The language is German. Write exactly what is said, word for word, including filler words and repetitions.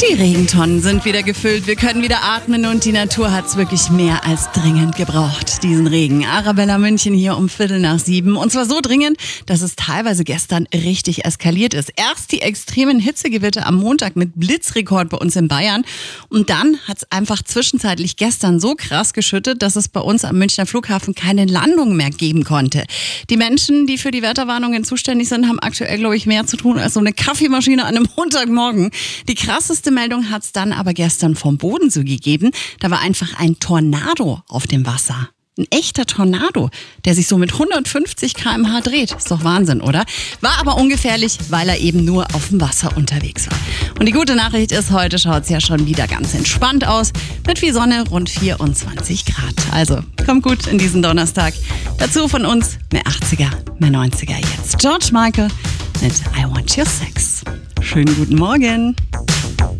Die Regentonnen sind wieder gefüllt, wir können wieder atmen und die Natur hat es wirklich mehr als dringend gebraucht, diesen Regen. Arabella München hier um Viertel nach sieben. Und zwar so dringend, dass es teilweise gestern richtig eskaliert ist. Erst die extremen Hitzegewitter am Montag mit Blitzrekord bei uns in Bayern. Und dann hat es einfach zwischenzeitlich gestern so krass geschüttet, dass es bei uns am Münchner Flughafen keine Landung mehr geben konnte. Die Menschen, die für die Wetterwarnungen zuständig sind, haben aktuell, glaube ich, mehr zu tun als so eine Kaffeemaschine an einem Montagmorgen. Die krasseste Meldung hat es dann aber gestern vom Bodensee gegeben. Da war einfach ein Tornado auf dem Wasser. Ein echter Tornado, der sich so mit hundertfünfzig Kilometer pro Stunde dreht. Ist doch Wahnsinn, oder? War aber ungefährlich, weil er eben nur auf dem Wasser unterwegs war. Und die gute Nachricht ist, heute schaut es ja schon wieder ganz entspannt aus. Mit viel Sonne, rund vierundzwanzig Grad. Also, kommt gut in diesen Donnerstag. Dazu von uns mehr achtziger, mehr neunziger jetzt. George Michael mit I Want Your Sex. Schönen guten Morgen.